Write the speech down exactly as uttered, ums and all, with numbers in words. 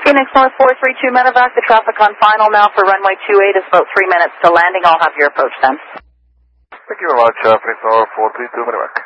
Phoenix North four three two medevac, the traffic on final now for runway two eight is about three minutes to landing. I'll have your approach then. Thank you very much, uh, Phoenix North four three two medevac.